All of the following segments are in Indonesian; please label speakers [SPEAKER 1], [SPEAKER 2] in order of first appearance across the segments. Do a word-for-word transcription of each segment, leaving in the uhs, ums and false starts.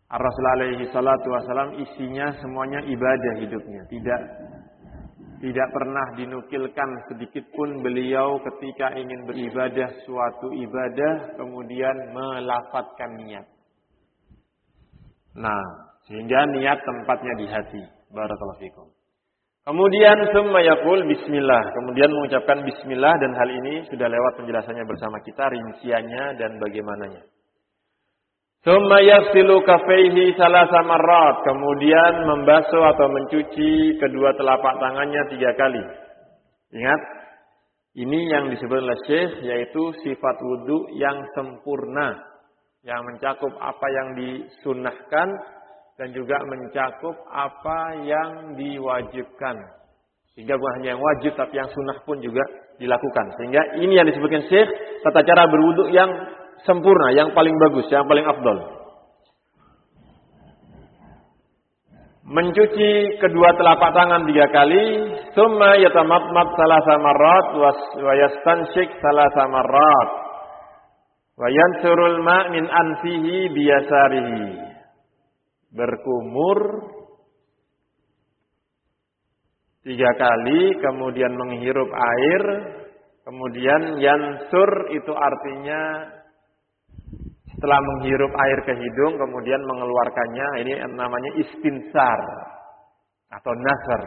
[SPEAKER 1] Ar-Rasul alaihi salatu wasalam isinya semuanya ibadah hidupnya. Tidak tidak pernah dinukilkan sedikit pun beliau ketika ingin beribadah suatu ibadah kemudian melafadzkan niat. Nah, sehingga niat tempatnya di hati. Barakallahu fikum. Kemudian summa yaqul bismillah. Kemudian mengucapkan bismillah, dan hal ini sudah lewat penjelasannya bersama kita, rinciannya dan bagaimananya. Summa yaghsilu kaffaihi salasa marrat. Kemudian membasuh atau mencuci kedua telapak tangannya tiga kali. Ingat, ini yang disebut oleh Syekh yaitu sifat wudu yang sempurna, yang mencakup apa yang disunnahkan dan juga mencakup apa yang diwajibkan. Sehingga bukan hanya yang wajib tapi yang sunnah pun juga dilakukan. Sehingga ini yang disebutkan Syekh tata cara berwudu yang sempurna, yang paling bagus, yang paling afdal. Mencuci kedua telapak tangan tiga kali, summa yatamatmat salasa marrat wa yastanshik salasa marrat wa yansurul ma' min anfihi biyasarihi. Berkumur tiga kali, kemudian menghirup air, kemudian yansur itu artinya setelah menghirup air ke hidung kemudian mengeluarkannya, ini namanya istinsar atau nasar.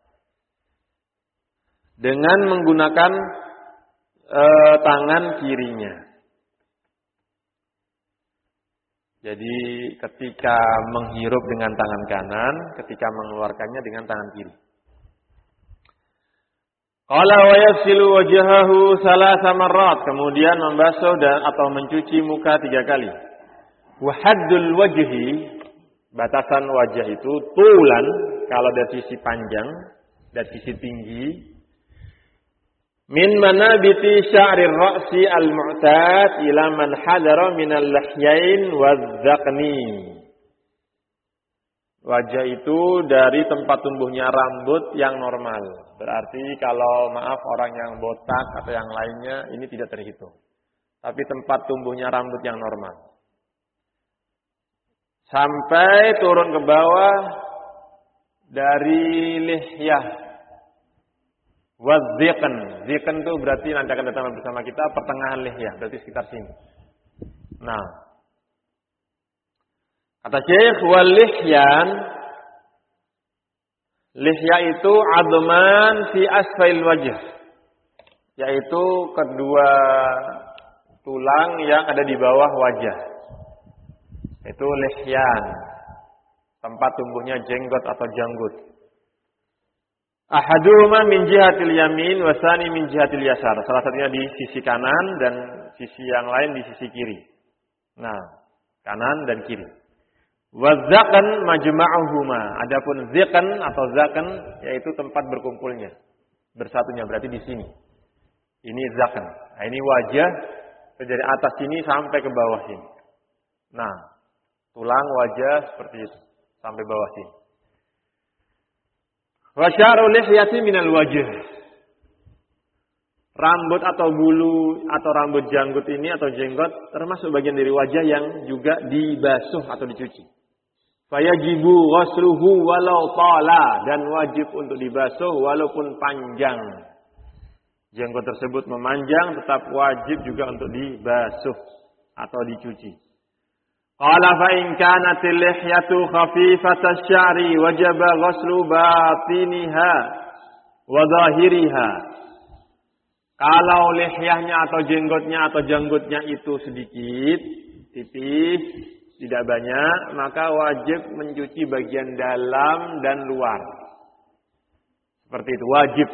[SPEAKER 1] Dengan menggunakan e, tangan kirinya. Jadi ketika menghirup dengan tangan kanan, ketika mengeluarkannya dengan tangan kiri. Qala wa yaghsilu wajhahu salasa marrat, kemudian membasuh dan atau mencuci muka tiga kali. Wa haddul wajhi, batasan wajah itu tulan kalau dari sisi panjang, dari sisi tinggi. Min manabiti sya'rir ra'si al-mu'tad ila man hadara minal lahyain wadh-dhaqni. Wajah itu dari tempat tumbuhnya rambut yang normal. Berarti kalau maaf orang yang botak atau yang lainnya ini tidak terhitung. Tapi tempat tumbuhnya rambut yang normal. Sampai turun ke bawah dari lihyah. Wadh-dhiqn. Dhiqn itu berarti nanti akan datang bersama kita pertengahan lihyah. Berarti sekitar sini. Nah. Kata Syekh, wal lihyan, lihya itu adman fi asfail wajh, yaitu kedua tulang yang ada di bawah wajah. Itu lihyan, tempat tumbuhnya jenggot atau janggut. Ahaduhuma min jihatil yamin wasani min jihatil yasar. Salah satunya di sisi kanan dan sisi yang lain di sisi kiri. Nah, kanan dan kiri. Wazzakan majma'uhuma. Adapun zikan atau zakan yaitu tempat berkumpulnya, bersatunya berarti di sini. Ini zakan. Nah, ini wajah dari atas sini sampai ke bawah sini. Nah, tulang wajah seperti itu sampai bawah sini. Wa sya'ru lihyati minal wajh. Rambut atau bulu atau rambut janggut ini atau jenggot termasuk bagian dari wajah yang juga dibasuh atau dicuci. Fayajibu ghasluhu walau tala, dan wajib untuk dibasuh walaupun panjang. Jenggot tersebut memanjang tetap wajib juga untuk dibasuh atau dicuci. Qala fa in kanatil lihyatu khafifatasy sya'ri wajaba ghaslu batiniha wa zahiriha. Kalau lihyahnya atau jenggotnya atau janggutnya itu sedikit, tipis, tidak banyak, maka wajib mencuci bagian dalam dan luar. Seperti itu, wajib.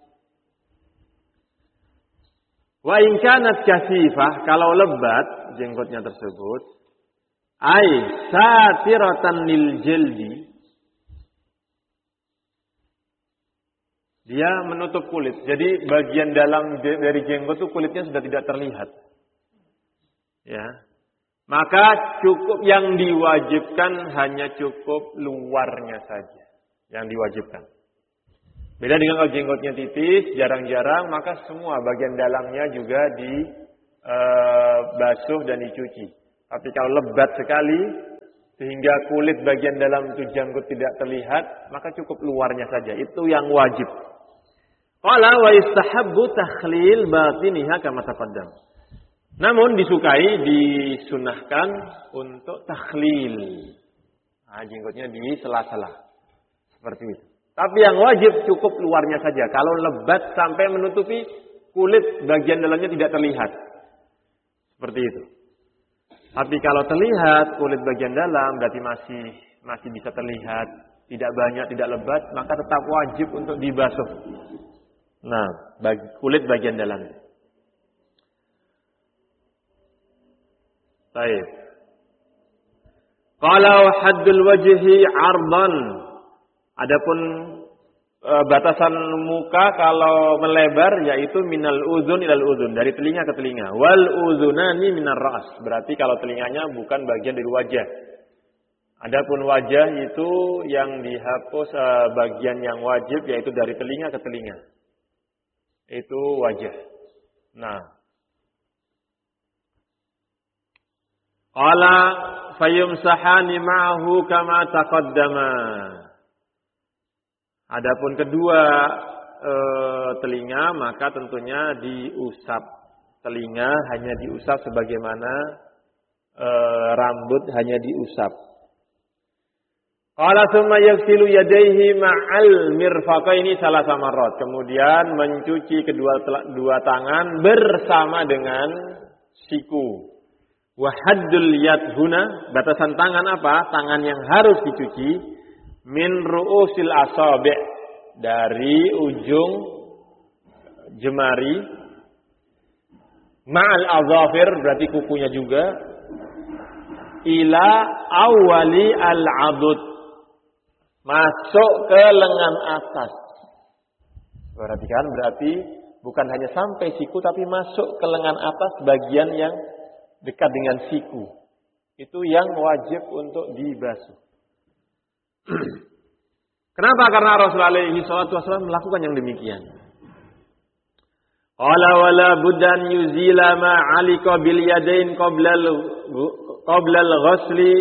[SPEAKER 1] Wa in kanat kasifah, kalau lebat jenggotnya tersebut, ai satiratan lil jaldi, dia menutup kulit. Jadi bagian dalam dari jenggot itu kulitnya sudah tidak terlihat. Ya. Maka cukup yang diwajibkan hanya cukup luarnya saja yang diwajibkan. Beda dengan kalau jenggotnya tipis, jarang-jarang, maka semua bagian dalamnya juga dibasuh e, dan dicuci. Tapi kalau lebat sekali, sehingga kulit bagian dalam itu janggut tidak terlihat, maka cukup luarnya saja. Itu yang wajib. Qala wa istahabbu takhlil batiniha kama taqaddam. Namun disukai, disunahkan untuk takhlil. Nah, jenggotnya di sela-sela. Seperti itu. Tapi yang wajib cukup luarnya saja. Kalau lebat sampai menutupi kulit bagian dalamnya tidak terlihat. Seperti itu. Tapi kalau terlihat kulit bagian dalam berarti masih masih bisa terlihat, tidak banyak, tidak lebat, maka tetap wajib untuk dibasuh. Nah, bagi, kulit bagian dalam. Baik. Kalau haddul wajhi ardan, adapun e, batasan muka kalau melebar yaitu minal uzun ilal uzun, dari telinga ke telinga. Wal uzunani minar ra's, berarti kalau telinganya bukan bagian dari wajah. Adapun wajah itu yang dihapus e, bagian yang wajib yaitu dari telinga ke telinga. Itu wajah. Nah, qala fayumsahani ma'ahu kama taqaddama. Adapun kedua e, telinga maka tentunya diusap. Telinga hanya diusap sebagaimana e, rambut hanya diusap. Qala tsumma yaghsilu yadayhi ma'al mirfaqaini salasa marrat. Kemudian mencuci kedua dua tangan bersama dengan siku. Wa haddul yad huna, batasan tangan apa? Tangan yang harus dicuci min ru'usil asabi', dari ujung jemari, ma'al azafir berarti kukunya juga, ila awali al-adud, masuk ke lengan atas. Perhatikan, berarti bukan hanya sampai siku tapi masuk ke lengan atas bagian yang dekat dengan siku. Itu yang wajib untuk dibasuh. Kenapa? Karena Rasulullah alaihi salatu wasallam melakukan yang demikian. Qala wala buddan yuzila ma 'alika bil yadain qabla qabla al-ghusli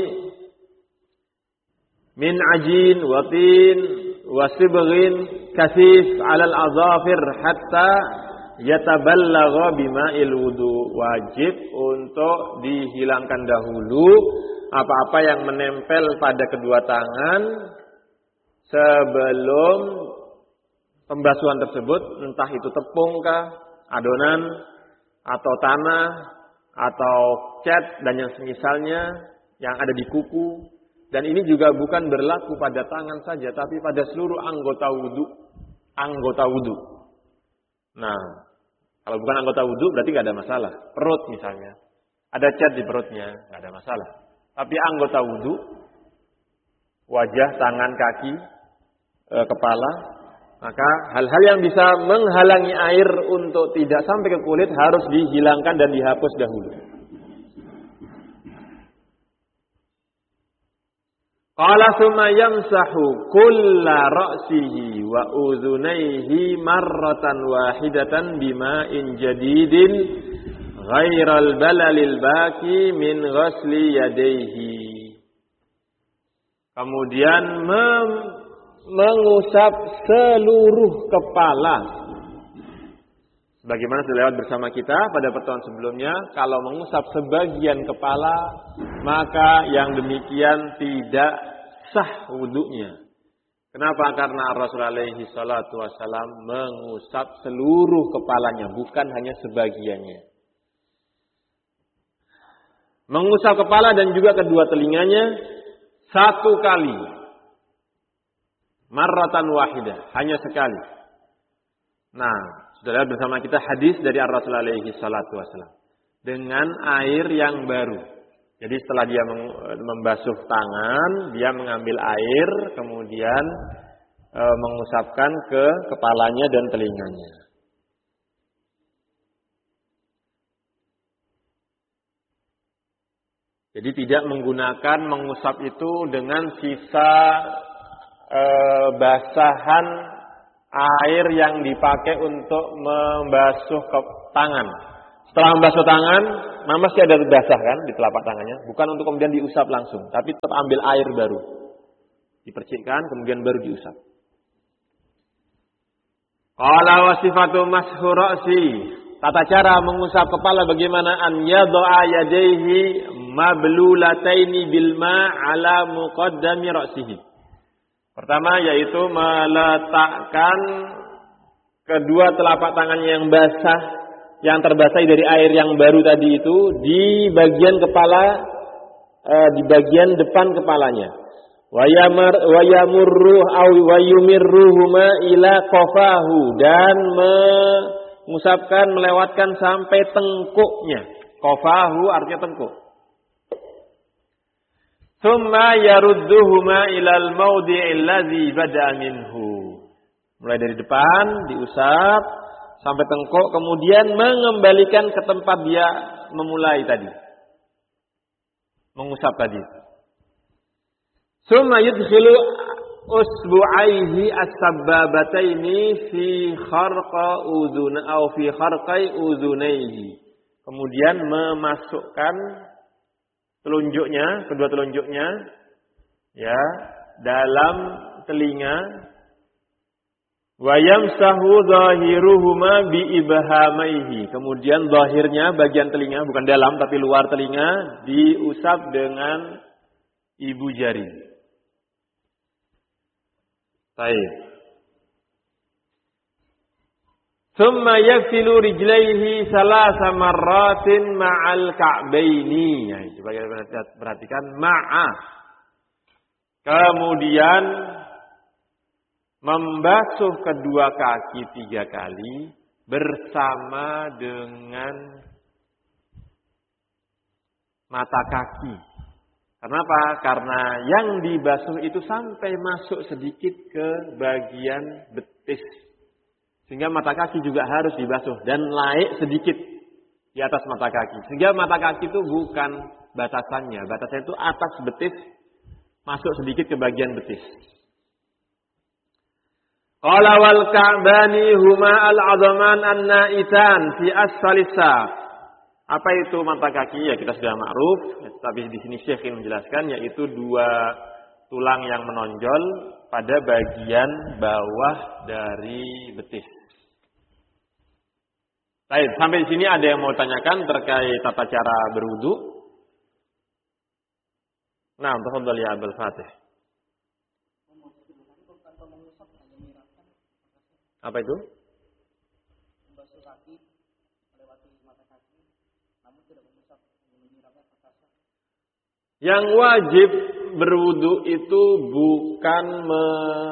[SPEAKER 1] min ajin wa tin wa sibghin kathif 'ala al-azafir hatta yataballagha bima'il wudu. Wajib untuk dihilangkan dahulu apa-apa yang menempel pada kedua tangan sebelum pembasuhan tersebut, entah itu tepung kah, adonan, atau tanah, atau cat dan yang semisalnya yang ada di kuku. Dan ini juga bukan berlaku pada tangan saja, tapi pada seluruh anggota wudu. Anggota wudu. Nah, kalau bukan anggota wudu berarti nggak ada masalah. Perut misalnya, ada cat di perutnya, nggak ada masalah. Tapi anggota wudu, wajah, tangan, kaki, e, kepala, maka hal-hal yang bisa menghalangi air untuk tidak sampai ke kulit harus dihilangkan dan dihapus dahulu. Qala tsumma yamsahu kulla ra'sihi wa udhunayhi marratan wahidatan bima'in jadidin ghairal balalil baqi min ghasli yadayhi. Kemudian mem- mengusap seluruh kepala. Bagaimana sudah lewat bersama kita pada pertemuan sebelumnya, kalau mengusap sebagian kepala, maka yang demikian tidak sah wudunya. Kenapa? Karena Rasulullah alaihi salatu wasallam mengusap seluruh kepalanya, bukan hanya sebagiannya. Mengusap kepala dan juga kedua telinganya satu kali. Marratan wahidah, hanya sekali. Nah, sudah lihat bersama kita hadis dari Rasulullah alaihi salatu wasallam dengan air yang baru. Jadi setelah dia membasuh tangan, dia mengambil air, kemudian e, mengusapkan ke kepalanya dan telinganya. Jadi tidak menggunakan mengusap itu dengan sisa e, basahan air yang dipakai untuk membasuh ke tangan. Setelah membasuh tangan, nah masih ada basah kan di telapak tangannya, bukan untuk kemudian diusap langsung, tapi tetap ambil air baru. Dipercikkan kemudian baru diusap. Qala wa sifatu mashu ra'si. Tata cara mengusap kepala bagaimana? An yadha'a yadayhi mablulataini bil ma' ala muqaddami ra'sihi. Pertama yaitu meletakkan kedua telapak tangannya yang basah, yang terbasahi dari air yang baru tadi itu di bagian kepala, eh, di bagian depan kepalanya. Wayamur wayamurruh aw wayumirruhuma ila qafahu, dan mengusapkan melewatkan sampai tengkuknya. Qafahu artinya tengkuk. Tsumma yarudduhuma ilal mawdi'il ladzi bada'a minhu. Mulai dari depan diusap sampai tengkuk, kemudian mengembalikan ke tempat dia memulai tadi. Mengusap tadi. Tsumma yudkhilu usbu'aihi as-sabbabataini fi kharqa udhun aw fi kharqai udhunaihi. Kemudian memasukkan telunjuknya, kedua telunjuknya ya, dalam telinga. Wa yamsahu zahiruhuma bi ibhamaihi. Kemudian zahirnya, bagian telinga, bukan dalam tapi luar telinga, diusap dengan ibu jari. Baik. Tsumma yaghsilu rijlaihi salasa marratin ma'al ka'baini. Ya, coba kita perhatikan ma'a. Kemudian membasuh kedua kaki tiga kali bersama dengan mata kaki. Kenapa? Karena yang dibasuh itu sampai masuk sedikit ke bagian betis. Sehingga mata kaki juga harus dibasuh dan naik sedikit di atas mata kaki. Sehingga mata kaki itu bukan batasannya. Batasannya itu atas betis, masuk sedikit ke bagian betis. Qala wal ka'bani huma al-'adhaman an-na'itan fi asfalis saq. Apa itu mata kaki? Ya kita sudah ma'ruf, tapi di sini Syekh ingin menjelaskan, yaitu dua tulang yang menonjol pada bagian bawah dari betis. Baik, sampai di sini ada yang mau tanyakan terkait tata cara berwudu? Nah, tafadhal ya Abdul Fatih. Apa itu? Yang wajib berwudu itu bukan me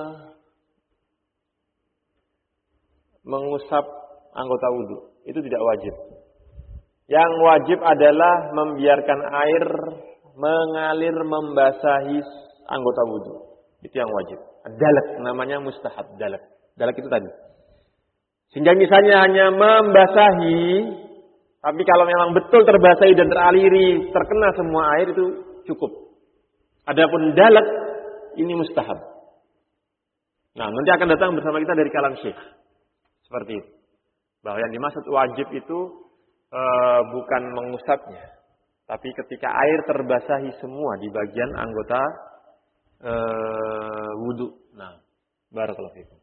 [SPEAKER 1] mengusap anggota wudu. Itu tidak wajib. Yang wajib adalah membiarkan air mengalir membasahi anggota wudu. Itu yang wajib. Dalak namanya mustahab, dalak. Dalak itu tadi. Sehingga misalnya hanya membasahi, tapi kalau memang betul terbasahi dan teraliri, terkena semua air itu cukup. Adapun dalak ini mustahab. Nah, nanti akan datang bersama kita dari kalam Syekh. Seperti itu. Bahwa yang dimaksud wajib itu e, bukan mengusapnya, tapi ketika air terbasahi semua di bagian anggota e, wudu. Nah, barakallahu fikum.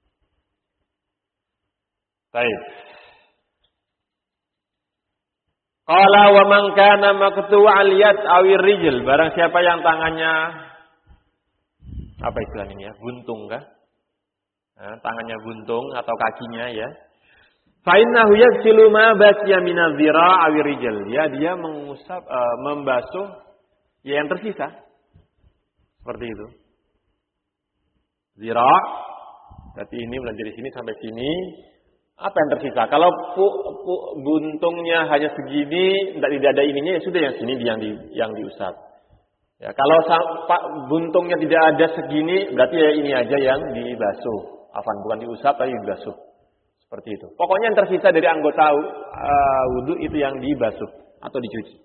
[SPEAKER 1] Baik. Qala wa man kana maqtu'al yad awir rijl, barang siapa yang tangannya apa istilahnya ini ya, buntung kah? Nah, tangannya buntung atau kakinya ya. Fa innahu yaghsilu ma baqiya min adh-dhira' awir rijl. Ya, dia mengusap uh, membasuh ya yang tersisa. Seperti itu. Dhira', berarti ini mulai dari sini sampai sini. Apa yang tersisa? Kalau pu, pu, buntungnya hanya segini, tidak ada ininya, ya sudah yang sini yang di, yang diusap. Ya, kalau sampai buntungnya tidak ada segini, berarti ya ini aja yang dibasuh. Afan, bukan diusap tapi dibasuh. Seperti itu. Pokoknya yang tersisa dari anggota uh, wudu itu yang dibasuh atau dicuci.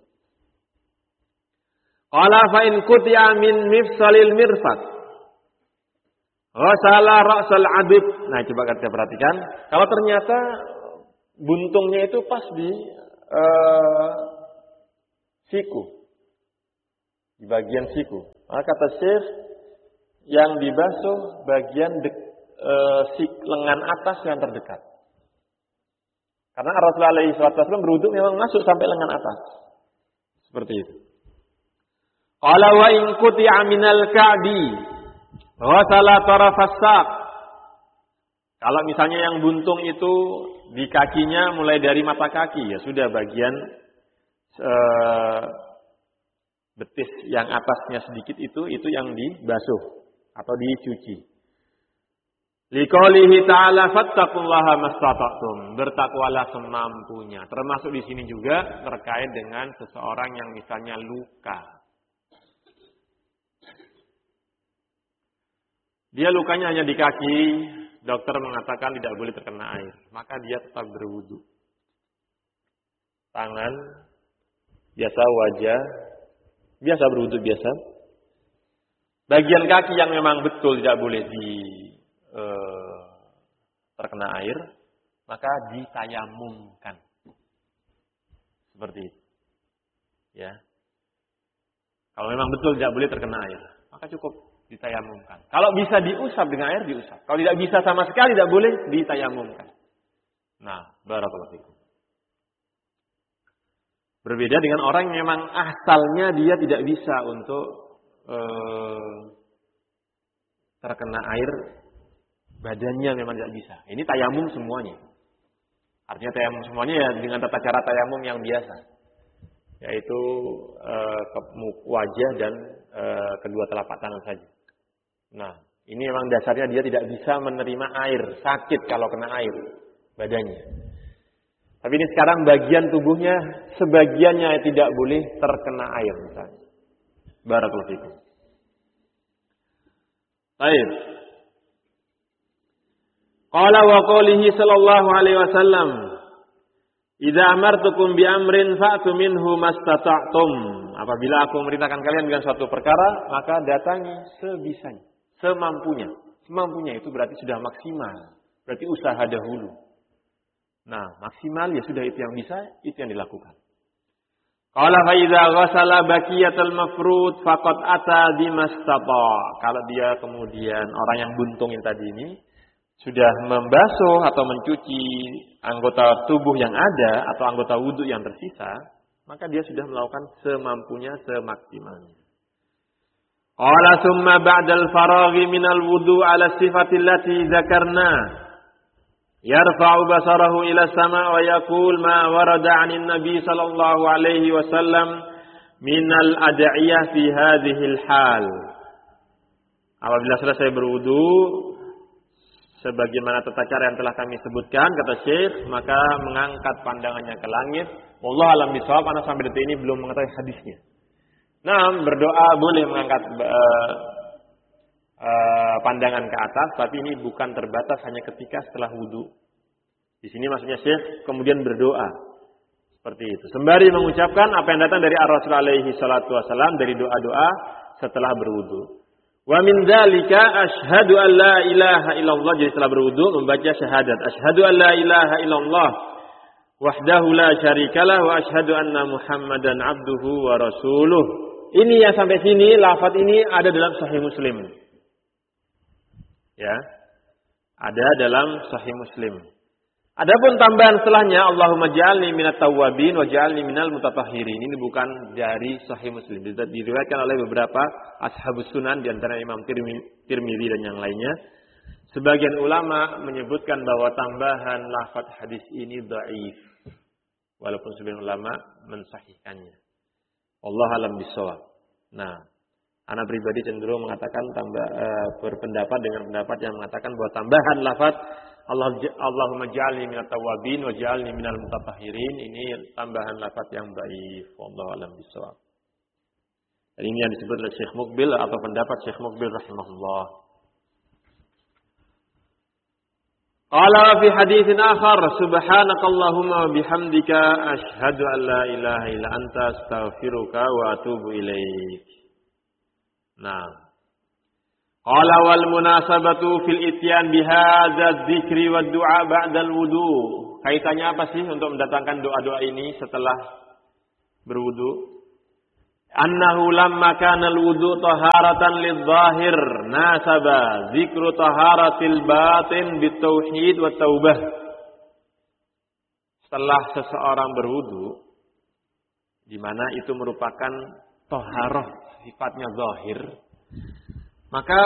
[SPEAKER 1] Qala fa in qutiya min mifsalil mirfaq ghasala ra'sal 'abid. Nah, coba kita perhatikan. Kalau ternyata buntungnya itu pas di uh, siku, di bagian siku. Maka kata Syekh, yang dibasuh bagian dek, uh, sik, lengan atas yang terdekat. Karena Rasulullah alaihi wasallam berwudu memang masuk sampai lengan atas. Seperti itu. Qala wa in quti'a minal ka'bi wa sala tarafas saq. Kalau misalnya yang buntung itu di kakinya mulai dari mata kaki, ya sudah bagian uh, betis yang atasnya sedikit itu itu yang dibasuh atau dicuci. Liqaulihi ta'ala fattaqullaha mastata'tum, bertakwalah semampunya. Termasuk di sini juga terkait dengan seseorang yang misalnya luka. Dia lukanya hanya di kaki, dokter mengatakan tidak boleh terkena air, maka dia tetap berwudu. Tangan biasa, wajah biasa, berwudu biasa. Bagian kaki yang memang betul tidak boleh di Eh, terkena air, maka ditayamumkan. Seperti itu. Ya. Kalau memang betul tidak boleh terkena air, maka cukup ditayamumkan. Kalau bisa diusap dengan air, diusap. Kalau tidak bisa sama sekali, tidak boleh ditayamumkan. Nah, barakallahu fikum. Berbeda dengan orang yang memang asalnya dia tidak bisa untuk eh, terkena air, badannya memang tidak bisa. Ini tayamum semuanya. Artinya tayamum semuanya ya dengan tata cara tayamum yang biasa, yaitu e, wajah dan e, kedua telapak tangan saja. Nah, ini memang dasarnya dia tidak bisa menerima air, sakit kalau kena air badannya. Tapi ini sekarang bagian tubuhnya sebagiannya tidak boleh terkena air misalnya. Barakallahu fikum. Baik. Qala wa qawlihi sallallahu alaihi wasallam, "Idza amartukum bi amrin fa'tu minhu mastata'tum." Apabila aku memerintahkan kalian dengan suatu perkara, maka datangi sebisanya, semampunya. Semampunya itu berarti sudah maksimal, berarti usaha dahulu. Nah, maksimal ya sudah, itu yang bisa, itu yang dilakukan. Qala fa idza ghasala baqiyatal mafrud faqad ata bimastata. Kalau dia kemudian orang yang buntung yang tadi ini sudah membasuh atau mencuci anggota tubuh yang ada atau anggota wudhu yang tersisa, maka dia sudah melakukan semampunya, semaksimalnya. Qala summa ba'dal faraghi minal wudhu ala sifatil lati dzakarna yarfa'u basarahu ila sama' wa yaqul ma warada 'anil nabi sallallahu alaihi wasallam minal ad'iyah fi hadhil hal. Apabila selesai berwudu, sebagaimana tata cara yang telah kami sebutkan, kata Syekh, maka mengangkat pandangannya ke langit. Wallahu a'lam bishawab, karena sampai detik ini belum mengetahui hadisnya. Nah, berdoa boleh mengangkat uh, uh, pandangan ke atas, tapi ini bukan terbatas hanya ketika setelah wudu. Di sini maksudnya Syekh kemudian berdoa seperti itu, sembari mengucapkan apa yang datang dari Rasul alaihi salatu wasallam dari doa-doa setelah berwudu. Wa min dzalika asyhadu an la ilaha illallah, jadi setelah berwudu membaca syahadat asyhadu an la ilaha illallah wahdahu la syarikalah wa asyhadu anna Muhammadan abduhu wa rasuluh. Ini yang sampai sini lafaz ini ada dalam Sahih Muslim. Ya. Ada dalam Sahih Muslim. Adapun tambahan setelahnya Allahumma ja'alni minat tawwabin wa ja'alni minal mutatahhirin, ini bukan dari Sahih Muslim. Diriwayatkan oleh beberapa ashabus sunan di antara Imam Tirmidzi dan yang lainnya. Sebagian ulama menyebutkan bahwa tambahan lafaz hadis ini dhaif, walaupun sebagian ulama mensahihkannya. Allah alam bisawab. Nah, anak pribadi cenderung mengatakan tambah uh, berpendapat dengan pendapat yang mengatakan bahwa tambahan lafaz Allah Allahumma ja'alni minat tawwabin wa ja'alni minal mutatahhirin, ini tambahan lafaz yang dhaif. Wallahu a'lam bishawab. Dan ini yang disebut oleh Syekh Muqbil atau pendapat Syekh Muqbil rahimahullah. Qala fi haditsin akhar subhanakallahumma wa bihamdika asyhadu an la ilaha illa anta astaghfiruka wa atubu ilaik. Nah, qala wal munasabatu fil ityan bihadza dzikri wad du'a ba'dal wudu. Kaitannya apa sih untuk mendatangkan doa-doa ini setelah berwudu? Annahu lamma kana al-wudu taharatan lidh-dhahir nasaba dzikru taharatil batin bitauhid wa taubah. Setelah seseorang berwudu, di mana itu merupakan taharah sifatnya zahir, maka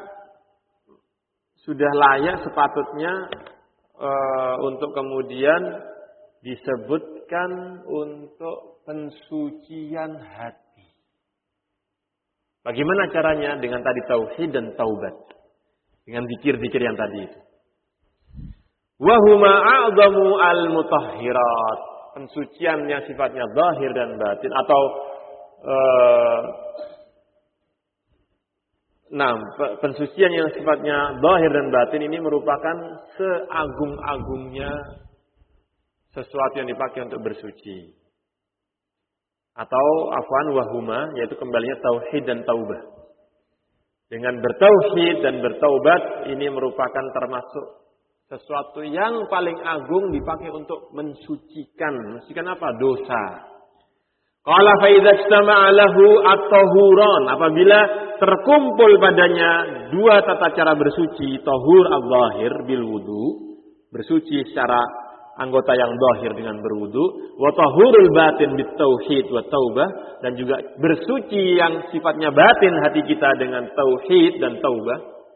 [SPEAKER 1] sudah layak sepatutnya e, untuk kemudian disebutkan untuk pensucian hati. Bagaimana caranya? Dengan tadi tauhid dan taubat. Dengan zikir-zikir yang tadi itu. Wa huma a'zamu al-mutahhirat. Pensucian yang sifatnya zahir dan batin atau uh, nah, pensucian yang sifatnya zahir dan batin ini merupakan seagung-agungnya sesuatu yang dipakai untuk bersuci. Atau afwan wahuma, yaitu kembalinya tauhid dan taubah. Dengan bertauhid dan bertaubat ini merupakan termasuk sesuatu yang paling agung dipakai untuk mensucikan. Mensucikan apa? Dosa. Qala fa idza ijtama'a lahu at-tahuran, apabila terkumpul padanya dua tata cara bersuci, tahur al-zahir bil wudu, bersuci secara anggota yang zahir dengan berwudu, wa tahurul batin bit tauhid wa taubah, dan juga bersuci yang sifatnya batin hati kita dengan tauhid dan taubah.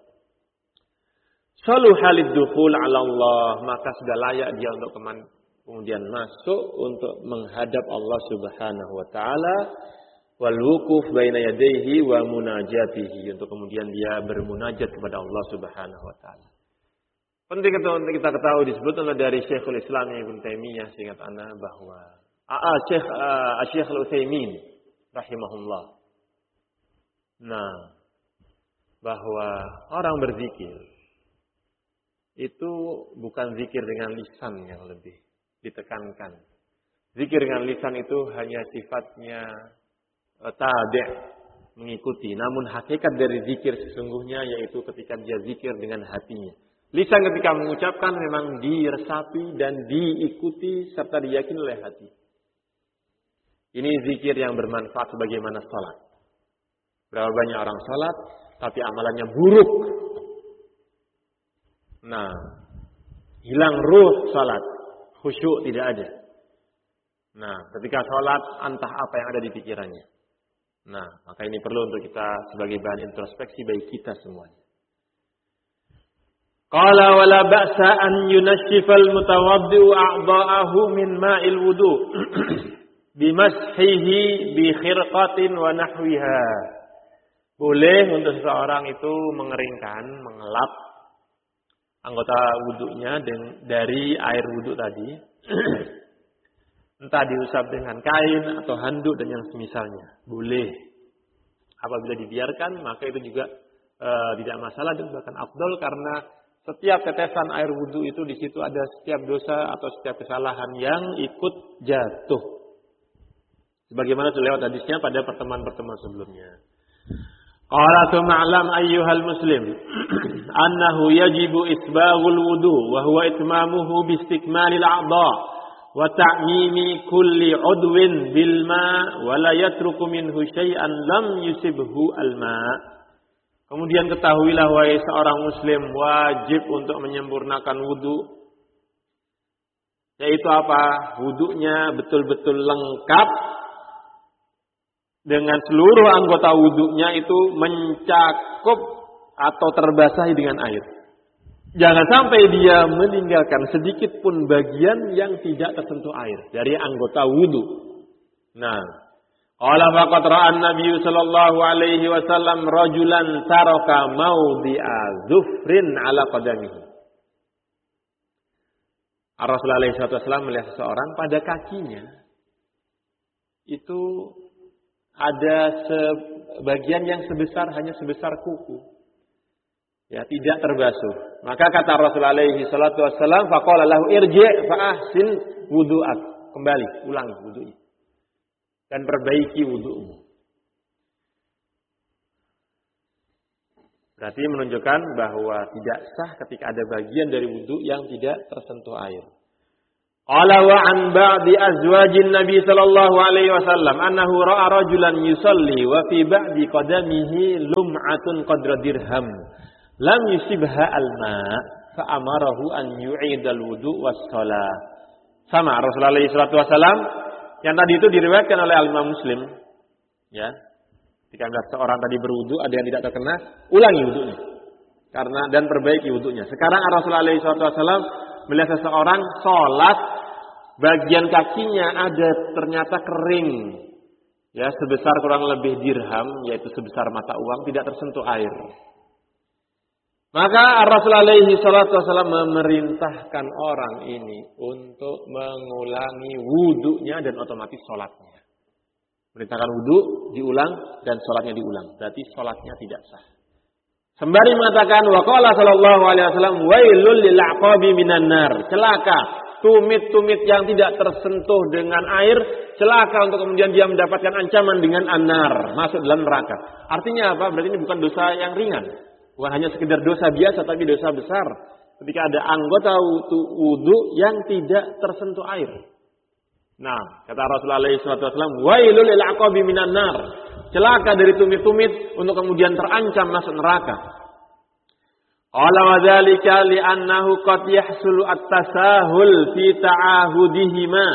[SPEAKER 1] Saluhalid dukhul ala Allah, maka sudah layak dia untuk kemudian masuk untuk menghadap Allah Subhanahu wa taala, wal wuquf baina yadayhi wa munajatihi, untuk kemudian dia bermunajat kepada Allah Subhanahu wa taala. Penting untuk kita ketahui disebut dari Syekhul Islam Ibnu Taimiyah, seingat ana bahwa ah Syekh uh, Syekh Al-Utsaimin rahimahullah. Nah, bahwa orang berzikir itu bukan zikir dengan lisan yang lebih ditekankan. Zikir dengan lisan itu hanya sifatnya uh, tabi', mengikuti. Namun hakikat dari zikir sesungguhnya yaitu ketika dia zikir dengan hatinya. Lisan ketika mengucapkan memang diresapi dan diikuti serta diyakini oleh hati. Ini zikir yang bermanfaat sebagaimana salat. Berapa banyak orang salat tapi amalannya buruk. Nah, hilang ruh salat, khusyuk tidak ada. Nah, ketika salat entah apa yang ada di pikirannya. Nah, maka ini perlu untuk kita sebagai bahan introspeksi bagi kita semuanya. Qala wala ba'sa an yunashifal mutawaddi'u a'dha'ahu min ma'il wudu bimashihi bi khirqatin wa nahwiha. Boleh untuk seseorang itu mengeringkan, mengelap anggota wudunya dari air wudu tadi. Entah diusap dengan kain atau handuk dan yang semisalnya. Boleh. Apabila dibiarkan maka itu juga e, tidak masalah dan bahkan afdal, karena setiap tetesan air wudu itu di situ ada setiap dosa atau setiap kesalahan yang ikut jatuh. Sebagaimana sudah lewat hadisnya pada pertemuan-pertemuan sebelumnya. Qala tuma'lam ayyuhal muslim annahu yajibu isbaghul wudu wa huwa itmamuhu bi istikmalil a'dha wa ta'mimi kulli 'udwin bil ma' wa la yatruku minhu syai'an lam yusibhu al ma'. Kemudian ketahuilah wahai seorang muslim, wajib untuk menyempurnakan wudu. Yaitu apa? Wudunya betul-betul lengkap dengan seluruh anggota wudunya itu mencakup atau terbasahi dengan air. Jangan sampai dia meninggalkan sedikit pun bagian yang tidak tersentuh air dari anggota wudu. Nah, qala faqad ra'a an-nabiy sallallahu alaihi wasallam rajulan taraka mawdi'a zufrin ala qadamihi. Rasulullah alaihi wasallam melihat seseorang pada kakinya itu ada sebagian yang sebesar hanya sebesar kuku. Ya, tidak terbasuh. Maka kata Rasulullah alaihi wasallam, faqala lahu irji' fa ahsin wudu'ak. Kembali, ulangi wudu'nya. Dan perbaiki wudu'mu. Berarti menunjukkan bahwa tidak sah ketika ada bagian dari wudu yang tidak tersentuh air. Qala wa an ba'di azwajin Nabi sallallahu alaihi wasallam annahu ra'a rajulan yusalli wa fi ba'di qadamihi lum'atun qadra dirham lam yusibha al-ma' fa amarahu an yu'idal wudu' was shalah. Sama Rasulullah alaihi salatu wasallam yang tadi itu diriwayatkan oleh Imam Muslim, ya. Jika ada seorang tadi berwudu ada yang tidak terkena, ulangi wudunya. Karena dan perbaiki wudunya. Sekarang Rasulullah alaihi salatu wasallam melihat seseorang sholat, bagian kakinya ada ternyata kering, ya sebesar kurang lebih dirham, yaitu sebesar mata uang, tidak tersentuh air. Maka Rasulullah alaihi salatu wasallam memerintahkan orang ini untuk mengulangi wudunya dan otomatis sholatnya. Perintahkan wudu diulang dan sholatnya diulang, berarti sholatnya tidak sah. Sembari mengatakan waqala sallallahu alaihi wasallam wailul lil aqabi minan nar, celaka tumit-tumit yang tidak tersentuh dengan air, celaka untuk kemudian dia mendapatkan ancaman dengan an-nar, masuk dalam neraka. Artinya apa? Berarti ini bukan dosa yang ringan, bukan hanya sekedar dosa biasa tapi dosa besar ketika ada anggota wudu yang tidak tersentuh air. Nah, kata Rasulullah alaihi wasallam wailul lil aqabi minan nar, celaka dari tumit-tumit untuk kemudian terancam masuk neraka. Qala wa dzalika li'annahu qad yahsulu at-tasahul fi ta'ahudihima.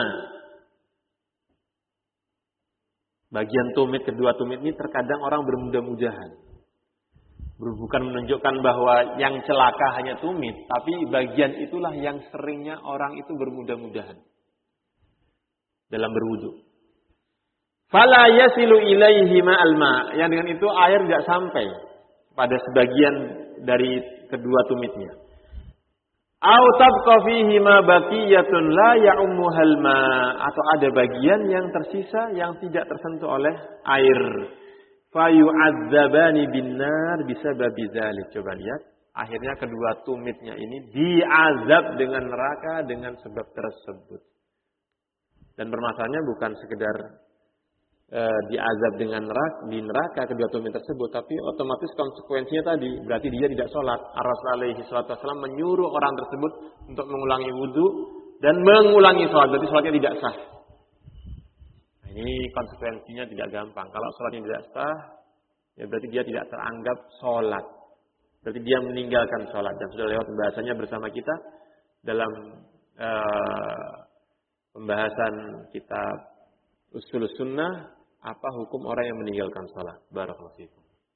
[SPEAKER 1] Bagian tumit, kedua tumit ini terkadang orang bermudah-mudahan. Bukan menunjukkan bahwa yang celaka hanya tumit, tapi bagian itulah yang seringnya orang itu bermudah-mudahan dalam berwudu. Fala yasilu ilaihi ma'al ma', yang dengan itu air tidak sampai pada sebagian dari kedua tumitnya. Au tabqa fihi ma baqiyatun la ya'ummuhal ma', atau ada bagian yang tersisa yang tidak tersentuh oleh air. Fa yu'adzabani binnar bisababi dzalik. Coba lihat, akhirnya kedua tumitnya ini diazab dengan neraka dengan sebab tersebut. Dan permasalahannya bukan sekedar e, diazab dengan neraka, di neraka kedua tumit tersebut, tapi otomatis konsekuensinya tadi berarti dia tidak sholat. Rasulullah alaihi wasallam menyuruh orang tersebut untuk mengulangi wudu dan mengulangi sholat, berarti sholatnya tidak sah. Nah, ini konsekuensinya tidak gampang. Kalau sholatnya tidak sah, ya berarti dia tidak teranggap sholat. Berarti dia meninggalkan sholat. Dan sudah lewat pembahasannya bersama kita dalam e, pembahasan kitab Ushul Sunnah, apa hukum orang yang meninggalkan salat. Barakallahu fikum.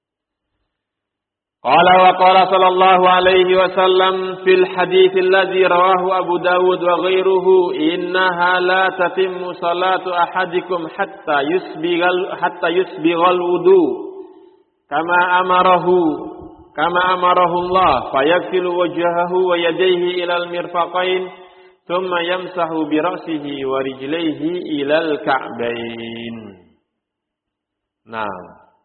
[SPEAKER 1] Qala wa qala sallallahu alaihi wasallam fil hadits alladzi rawahu Abu Dawud wa ghairuhu, innaha la tatimmu salatu ahadikum hatta yusbighal hatta yusbighal wudu kama amarahu kama amarahu Allah fayaghsilu wajhahu wa yadayhi ilal mirfaqain thumma yamsahu bi ra'sihi wa rijlaihi ilal ka'bain. Nah,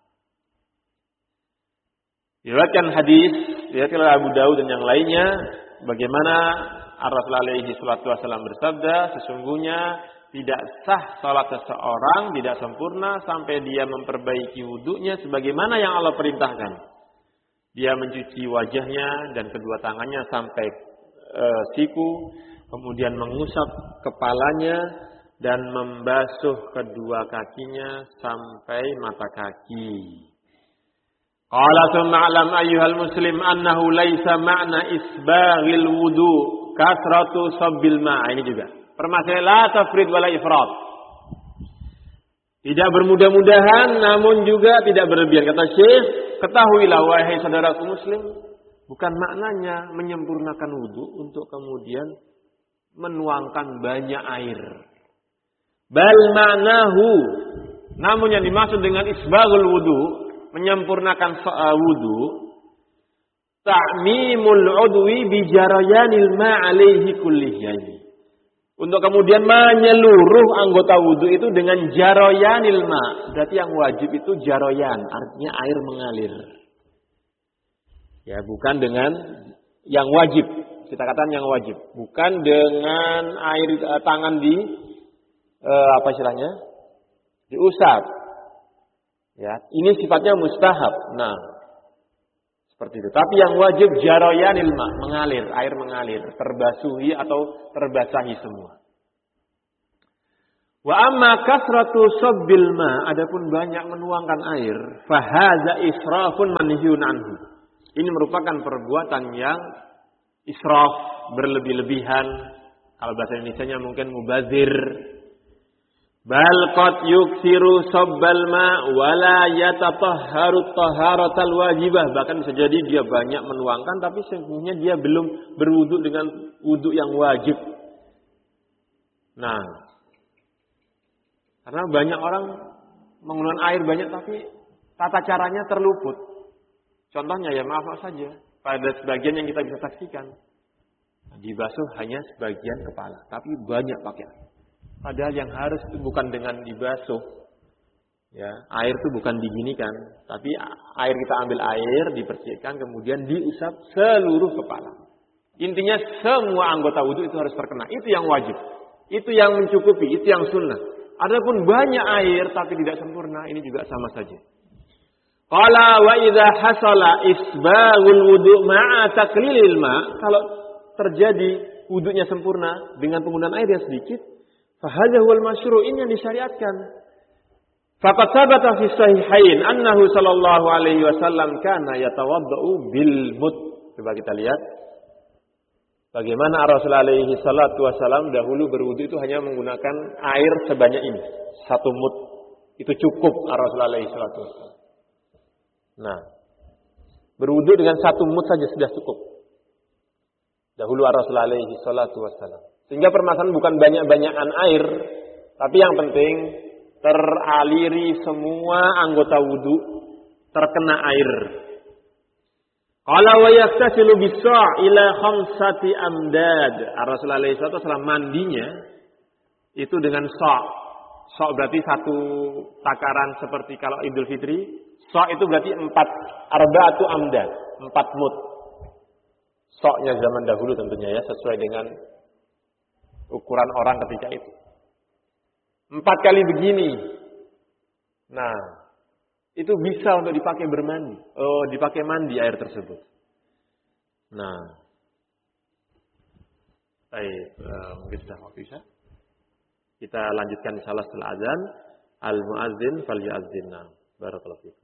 [SPEAKER 1] diriwayatkan hadis diriwayatkan oleh Abu Dawud dan yang lainnya bagaimana Rasulullah alaihi wasallam bersabda, sesungguhnya tidak sah salat seseorang, tidak sempurna sampai dia memperbaiki wudunya sebagaimana yang Allah perintahkan. Dia mencuci wajahnya dan kedua tangannya sampai e, siku, kemudian mengusap kepalanya dan membasuh kedua kakinya sampai mata kaki. Qala thumma alam ayyuhal muslim annahu laisa ma'na isbaghil wudu kasratu sabbil ma'. Ini juga permasalahan la tafrid wala ifrat. Tidak bermudah-mudahan namun juga tidak berlebihan. Kata Syekh, ketahuilah wahai saudaraku muslim, bukan maknanya menyempurnakan wudu untuk kemudian menuangkan banyak air. Bal ma'nahu, namun yang dimaksud dengan isbaghul wudu, menyempurnakan wudu, ta'mimul udwi bi jarayanil ma' alaihi kulliyani. Untuk kemudian menyeluruh anggota wudu itu dengan jarayanil ma'. Berarti yang wajib itu jarayan, artinya air mengalir. Ya, bukan dengan yang wajib. Kita katakan yang wajib, bukan dengan air eh, tangan di eh, apa istilahnya, diusap. Ya, ini sifatnya mustahab. Nah, seperti itu. Tapi yang wajib jarayanil ma, mengalir, air mengalir, terbasuhi atau terbasahi semua. Wa amma kasratu sabbil ma, adapun banyak menuangkan air, fahaza israfun manhiyun anhu. Ini merupakan perbuatan yang israf, berlebih-lebihan. Kalau bahasa Indonesianya mungkin mubazir. Bal qad yuksiru sabbal ma wala yatatahharu taharatal wajibah. Bahkan bisa jadi dia banyak menuangkan tapi sesungguhnya dia belum berwudu dengan wudu yang wajib. Nah, karena banyak orang menggunakan air banyak tapi tata caranya terluput. Contohnya ya maaf, maaf saja. Pada sebagian yang kita bisa saksikan. Dibasuh hanya sebagian kepala. Tapi banyak pakai air. Padahal yang harus itu bukan dengan dibasuh. Ya, air itu bukan diginikan. Tapi air kita ambil air, dibersihkan, kemudian diusap seluruh kepala. Intinya semua anggota wudu itu harus terkena. Itu yang wajib. Itu yang mencukupi. Itu yang sunnah. Adapun banyak air tapi tidak sempurna, ini juga sama saja. Qala wa idza hasala isbaghul wudu ma'a taqlilil ma, kalau terjadi wudunya sempurna dengan penggunaan air yang sedikit, fa hadza huwal masyru', ini yang disyariatkan. Faqad thabata fi sahihain annahu sallallahu alaihi wasallam kana yatawaddau bil mud. Coba kita lihat bagaimana Rasulullah alaihi salatu wasallam dahulu berwudu itu hanya menggunakan air sebanyak ini, satu mud. Itu cukup Rasulullah alaihi salatu wasallam. Nah, berwudu dengan satu mud saja sudah cukup. Dahulu Rasulullah alaihi salatu wasallam. Sehingga permasalahan bukan banyak-banyakan air, tapi yang penting teraliri semua anggota wudu, terkena air. Qala wa yaktasilu bis-sa' ila khamsati amdad. Rasulullah alaihi salatu wasallam mandinya itu dengan sa'. Sa' berarti satu takaran seperti kalau Idul Fitri. Sa' itu berarti empat arba'atu amdad, empat mud. Sa'-nya zaman dahulu tentunya ya, sesuai dengan ukuran orang ketika itu. Empat kali begini. Nah, itu bisa untuk dipakai bermandi. Oh, dipakai mandi air tersebut. Nah, baik, uh, mungkin sudah waktu isya. Kita lanjutkan insyaallah setelah azan. Al-muazzin falyu'azzinna. Barakallahu fikum.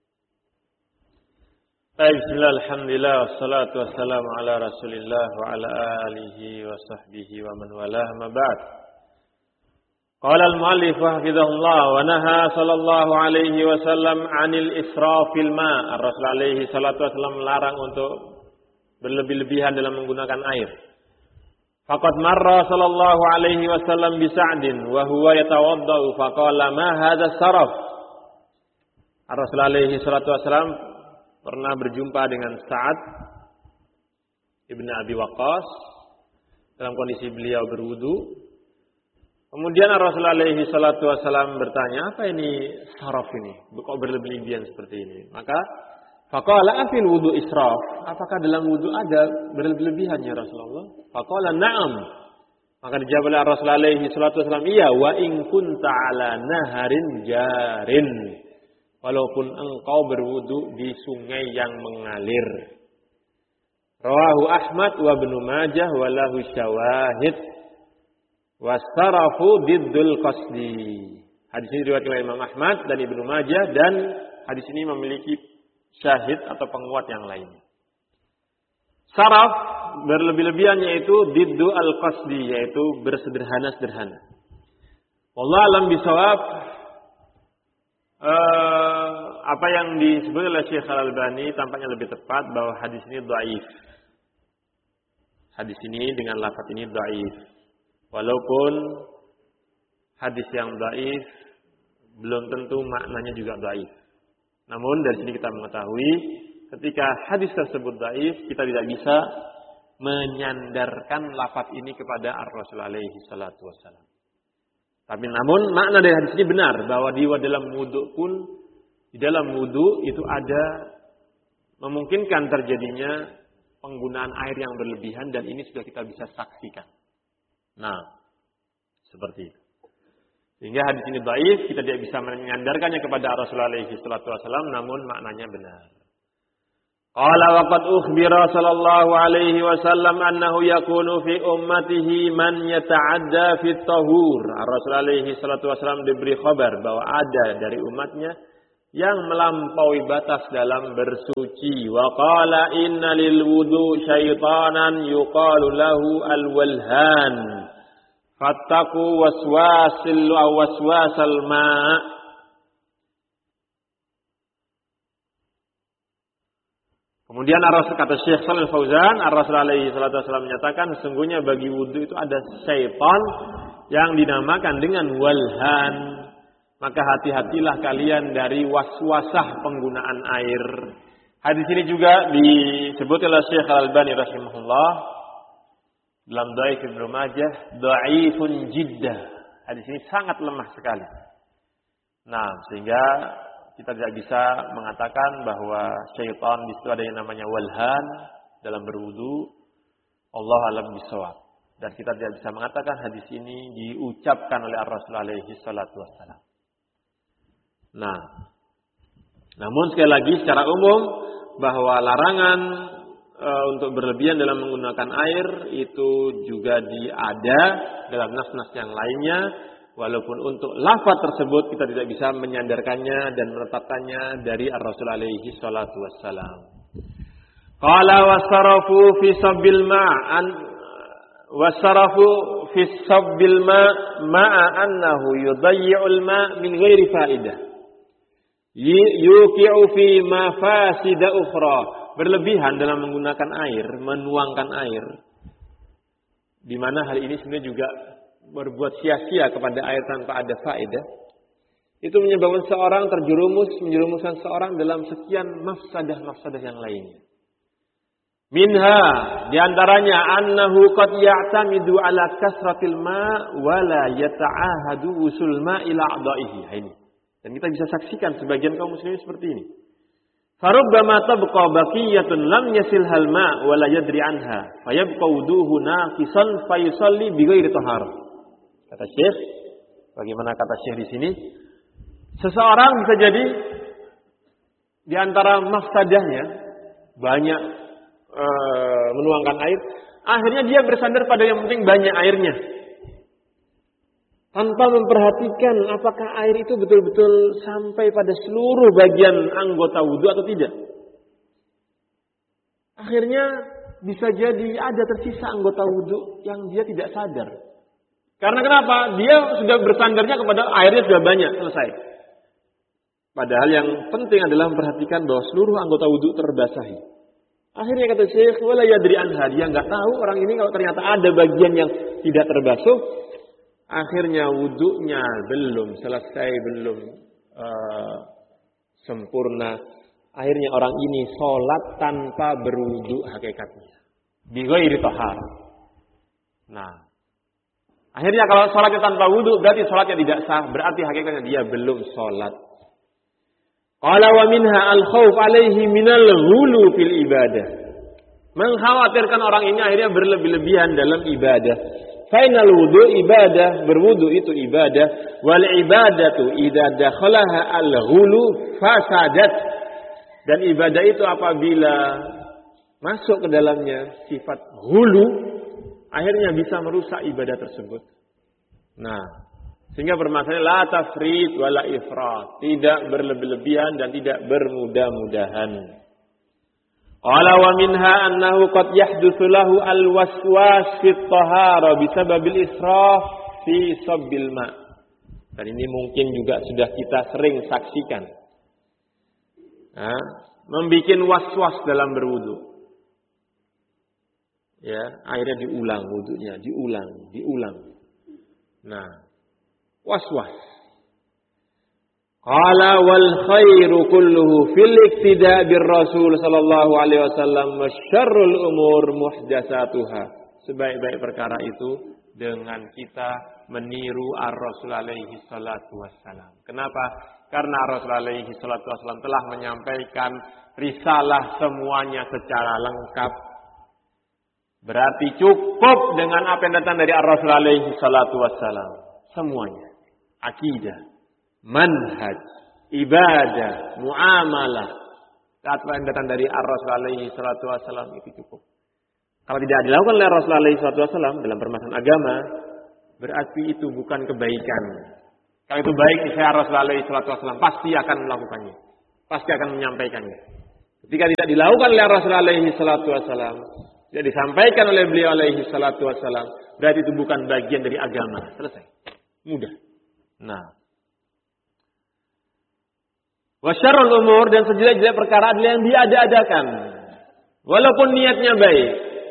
[SPEAKER 1] Baik, bismillah, alhamdulillah, wassalatu wassalamu ala rasulillah wa ala alihi wa sahbihi wa man walah, ma ba'd. Qala al-mu'allif hafizahullah wa naha sallallahu alaihi wasallam 'anil israfil ma. Rasul alaihi salatu wasallam melarang untuk berlebih-lebihan dalam menggunakan air. Faqad marra sallallahu alaihi wasallam bi Sa'din wa huwa yatawaddau faqala ma hadha saraf. Rasul alaihi salatu wasallam pernah berjumpa dengan Sa'ad Ibn Abi Waqqas dalam kondisi beliau berwudu. Kemudian Rasulullah alaihi salatu wasallam bertanya, apa ini saraf ini? Kok berlebihan seperti ini? Maka faqala afil wudu israf? Apakah dalam wudu ada berlebihan ya Rasulullah? Faqala na'am. Maka dijawab oleh Rasulullah alaihi salatu wasallam, iya, wa in kunta ala naharin jarin. Walaupun engkau berwudu di sungai yang mengalir. Rawahu Ahmad wa Ibnu Majah wa lahu syawahid. Wasarafu diddul qasdi. Hadis ini diriwayatkan oleh Imam Ahmad dan Ibnu Majah dan hadis ini memiliki syahid atau penguat yang lain. Saraf berlebih-lebihannya itu diddu al-qasdi, yaitu bersederhana-sederhana. Wallahu alam bisawab. Uh, apa yang disebut oleh Syekh Al-Albani tampaknya lebih tepat bahwa hadis ini dhaif. Hadis ini dengan lafaz ini dhaif. Walaupun hadis yang dhaif belum tentu maknanya juga dhaif. Namun dari sini kita mengetahui ketika hadis tersebut dhaif, kita tidak bisa menyandarkan lafaz ini kepada Ar-Rasul alaihi salatu wasallam. Tapi namun makna dari hadis ini benar bahwa di dalam wudu pun di dalam wudu itu ada memungkinkan terjadinya penggunaan air yang berlebihan dan ini sudah kita bisa saksikan. Nah, seperti itu. Sehingga hadis ini dhaif, kita tidak bisa menyandarkannya kepada Rasulullah alaihi salatu wasallam, namun maknanya benar. Qala wa qad ukhbira sallallahu alaihi wasallam annahu yakunu fi ummatihi man yata'adda fi tahur. Rasul alaihi salatu wasallam diberi kabar bahwa ada dari umatnya yang melampaui batas dalam bersuci. Wa qala inna lil wudu syaitanan yuqalu lahu al-walhan. Fattaqu waswasil aw waswasal ma'. Kemudian Ar-Rasul kata Syekh Shalih Fauzan, Ar-Rasul alaihi salatu wasallam menyatakan sesungguhnya bagi wudu itu ada syaitan yang dinamakan dengan walhan. Maka hati-hatilah kalian dari waswasah penggunaan air. Hadis ini juga disebut oleh Syekh Al-Albani rahimahullah dalam Dhaif Ibnu Majah, dhaifun jiddah. Hadis ini sangat lemah sekali. Nah, sehingga kita tidak bisa mengatakan bahwa syaitan di situ ada yang namanya walhan dalam berwudu. Allah alam bisawab. Dan kita tidak bisa mengatakan hadis ini diucapkan oleh Ar-Rasul alaihi salatu wassalam. Nah, namun sekali lagi secara umum bahwa larangan e, untuk berlebihan dalam menggunakan air itu juga diada dalam nas-nas yang lainnya. Walaupun untuk lafaz tersebut kita tidak bisa menyandarkannya dan menetapkannya dari Ar-Rasul alaihi salatu wassalam. Qala wasarafu fi sabbil ma'an wasarafu fi sabbil ma' ma'a annahu yudayyi'ul ma' min ghairi fa'idah. Yuqi'u fi mafasida ukhra. Berlebihan dalam menggunakan air, menuangkan air. Di mana hal ini sebenarnya juga berbuat sia-sia kepada air tanpa ada faedah, itu menyebabkan seorang terjerumus, menjerumuskan seorang dalam sekian mafsadah-mafsadah yang lainnya. Minha, diantaranya annahu qad ya'tamidu ala kasratil ma' wa la yata'ahadu wusul ma' ila a'dha'ihi. Ini. Dan kita bisa saksikan sebagian kaum muslimin seperti ini. Farubbama tabqa baqiyatun lam yasilhal ma' wa la yadri anha, fayabqa wuduhu naqisan fayusalli bighairi taharah. Kata Syekh, bagaimana kata Syekh di sini? Seseorang bisa jadi di antara mafsadahnya banyak e, menuangkan air, akhirnya dia bersandar pada yang penting banyak airnya. Tanpa memperhatikan apakah air itu betul-betul sampai pada seluruh bagian anggota wudu atau tidak. Akhirnya bisa jadi ada tersisa anggota wudu yang dia tidak sadar. Karena kenapa? Dia sudah bersandarnya kepada airnya sudah banyak, selesai. Padahal yang penting adalah memperhatikan bahwa seluruh anggota wudu terbasahi. Akhirnya kata Syekh, wala yadri anha, dia enggak tahu orang ini kalau ternyata ada bagian yang tidak terbasuh, akhirnya wudunya belum selesai, belum uh, sempurna. Akhirnya orang ini sholat tanpa berwudu hakikatnya. Bighairi tahar. Nah, akhirnya kalau sholatnya tanpa wudu berarti sholatnya tidak sah. Berarti hakikatnya dia belum sholat. Qala wa minha al-khawf alaihi minal ghulu fil ibadah. Mengkhawatirkan orang ini akhirnya berlebih-lebihan dalam ibadah. Fainal wudu ibadah, berwudu itu ibadah. Wal ibadatu idza dakhalaha al-ghulu fasadat. Dan ibadah itu apabila masuk ke dalamnya sifat ghulu, akhirnya bisa merusak ibadah tersebut. Nah, sehingga permasalahan la tafrid wala ifrat, tidak berlebih-lebihan dan tidak bermudah-mudahan. Qala wa minha annahu qad yahdutsu lahu al-waswas fi at-tahara bisababil israf fi sabbil ma'. Dan ini mungkin juga sudah kita sering saksikan. Nah, membikin was-was dalam berwudu. Ya, akhirnya diulang wudunya, diulang, diulang. Nah, was-was. Qala wal khairu kulluhu fil iktida' bir Rasul sallallahu alaihi wasallam wa syarrul umur muhdatsatuha. Sebaik-baik perkara itu dengan kita meniru Ar-Rasul alaihi salatu wassalam. Kenapa? Karena Ar-Rasul alaihi salatu wassalam telah menyampaikan risalah semuanya secara lengkap. Berarti cukup dengan apa yang datang dari Ar-Rasul alaihi salatu wassalam. Semuanya. Akidah, manhaj, ibadah, muamalah, Saat datang dari Ar-Rasul alaihi salatu wassalam itu cukup. Kalau tidak dilakukan oleh Rasulullah alaihi salatu wassalam dalam permasalahan agama, berarti itu bukan kebaikan. Kalau itu baik, saya Rasulullah alaihi salatu wassalam pasti akan melakukannya. Pasti akan menyampaikannya. Ketika tidak dilakukan oleh Rasulullah alaihi salatu wassalam, tidak disampaikan oleh beliau alaihi salatu wassalam, berarti itu bukan bagian dari agama. Selesai. Mudah. Nah. Wa syarrul umur, dan sejelek-jelek perkara adalah yang diada-adakan. Walaupun niatnya baik.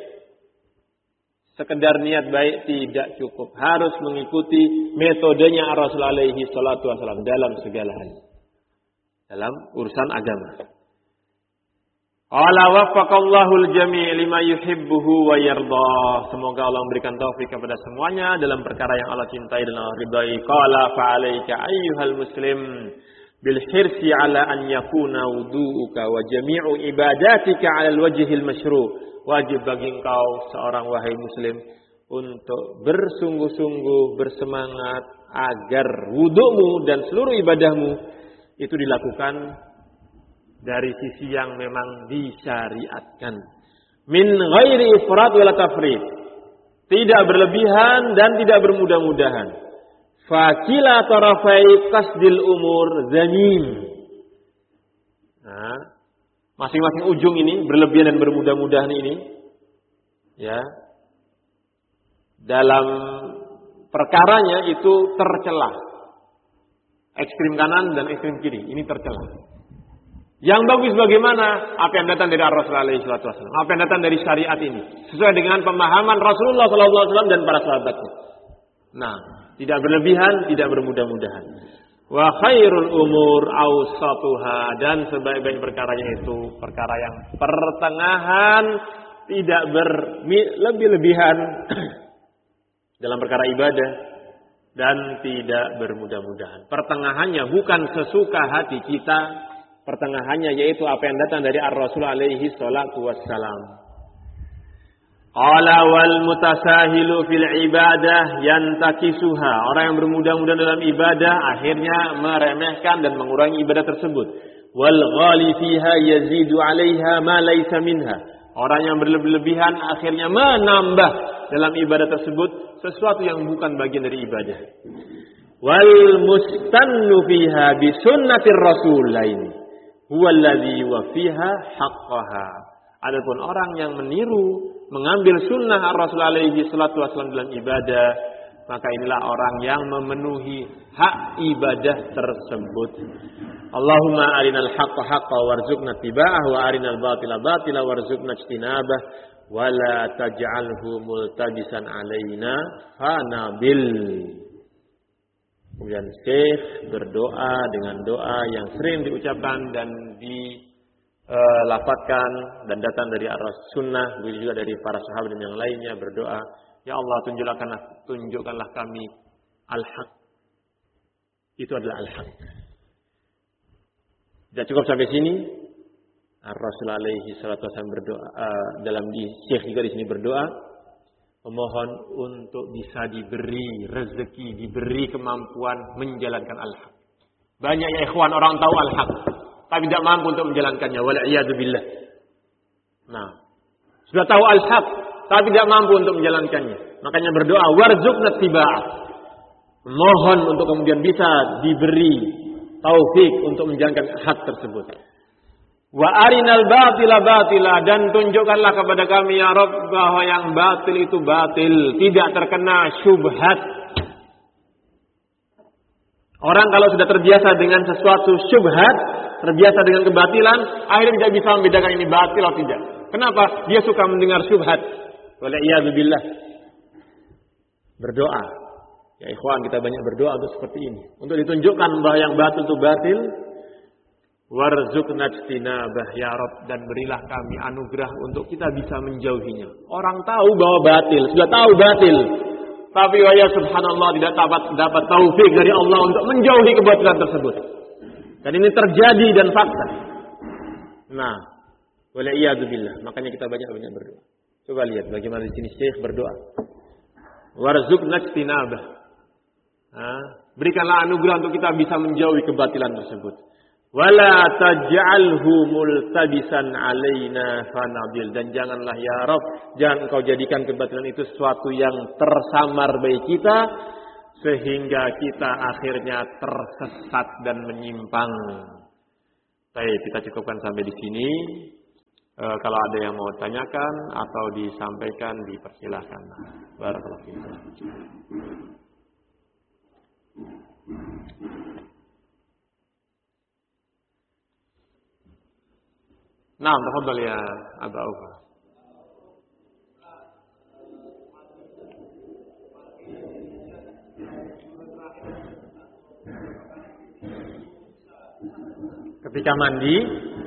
[SPEAKER 1] Sekedar niat baik tidak cukup. Harus mengikuti metodenya Rasulullah alaihi salatu wassalam dalam segala hal. Dalam urusan agama. Qala waffaqallahu al-jami' lima yuhibbuhu wa yardah. Semoga Allah memberikan taufik kepada semuanya dalam perkara yang Allah cintai dan Allah ridai. Qala fa'alaika ayyuhal muslim bil hirsi ala an yakuna wudu'uka wa jami'u ibadatika 'ala al-wajhil masyru'. Wajib bagi engkau seorang wahai muslim untuk bersungguh-sungguh bersemangat agar wudukmu dan seluruh ibadahmu itu dilakukan dari sisi yang memang disyariatkan. Min ghairi ifrat wala tafrid. Tidak berlebihan dan tidak bermudah-mudahan. Fakila tarafai qasdil umur zanim. Nah, masing-masing ujung ini berlebihan dan bermudah-mudahan ini ya dalam perkaranya itu tercela. Ekstrem kanan dan ekstrem kiri ini tercela. Yang bagus bagaimana? Apa yang datang dari Rasulullah alaihi wasallam, apa yang datang dari syariat ini sesuai dengan pemahaman Rasulullah sallallahu alaihi wasallam dan para sahabatnya. Nah, tidak berlebihan, tidak bermudah-mudahan. Wa khairul umur awsatuha, dan sebaik-baik perkaranya itu perkara yang pertengahan, tidak berlebih-lebihan dalam perkara ibadah dan tidak bermudah-mudahan. Pertengahannya bukan sesuka hati kita, pertengahannya yaitu apa yang datang dari Ar-Rasul alaihi salatu wassalam. Qala wal mutasahilu fil ibadah yantakisuha. Orang yang bermudah-mudahan dalam ibadah akhirnya meremehkan dan mengurangi ibadah tersebut. Wal ghali fiha yazidu 'alaiha ma laysa minha. Orang yang berlebihan akhirnya menambah dalam ibadah tersebut sesuatu yang bukan bagian dari ibadah. Wal mustannu fiha bi sunnatir rasul lain huwa alladhi wa fiha haqqaha. Adapun orang yang meniru, mengambil sunnah Rasul alaihi salatu wasallam dalam ibadah, maka inilah orang yang memenuhi hak ibadah tersebut. Allahumma arinal haqqa haqqa warzuqna tiba'ah wa arinal batila batila warzuqna ijtinabah wa la taj'alhu multabisan alaina fanabil. Kemudian Syekh berdoa dengan doa yang sering diucapkan dan di Uh, lafadzkan dan datang dari arah sunnah, begitu juga dari para sahabat dan yang lainnya berdoa, ya Allah tunjukkanlah tunjukkanlah kami al-haq. Itu adalah al-haq. Tidak cukup sampai sini. Ar-Rasul alaihi salatu wasallam berdoa uh, dalam di Syekh juga di sini berdoa memohon untuk bisa diberi rezeki, diberi kemampuan menjalankan al-haq. Banyak ya ikhwan orang tahu al-haq tapi tidak mampu untuk menjalankannya. Wal'iyadzubillah. Nah, sudah tahu al-haq, tapi tidak mampu untuk menjalankannya. Makanya berdoa, warzuqna tiba'ah. Mohon untuk kemudian bisa diberi taufik untuk menjalankan hak tersebut. Wa arinal batila batila, dan tunjukkanlah kepada kami ya Rabb bahwa yang batil itu batil, tidak terkena syubhat. Orang kalau sudah terbiasa dengan sesuatu syubhat, terbiasa dengan kebatilan, akhirnya tidak bisa membedakan ini batil atau tidak. Kenapa? Dia suka mendengar syubhat. Wal'iyadzubillah. Berdoa. Ya ikhwan, kita banyak berdoa untuk seperti ini. Untuk ditunjukkan bahwa yang batil itu batil. Warzuqna ijtinabah ya Rabb, dan berilah kami anugerah untuk kita bisa menjauhinya. Orang tahu bahwa batil, sudah tahu batil. Tapi ya subhanallah tidak dapat dapat taufik dari Allah untuk menjauhi kebatilan tersebut. Dan ini terjadi dan fakta. Nah, wal'iyadzubillah. Makanya kita banyak-banyak berdoa. Coba lihat bagaimana di sini Syekh berdoa. Warzuqna ijtinabah. Berikanlah anugerah untuk kita bisa menjauhi kebatilan tersebut. Wala taj'alhu multabisan alaina fanadil. Dan janganlah ya Rabb, jangan engkau jadikan kebatilan itu sesuatu yang tersamar bagi kita sehingga kita akhirnya tersesat dan menyimpang. Baik, kita cukupkan sampai di sini. E, kalau ada yang mau tanyakan atau disampaikan, dipersilahkan. Barakallahu fiikum. Nah, tafadhal ya Abu Aufa. Ketika mandi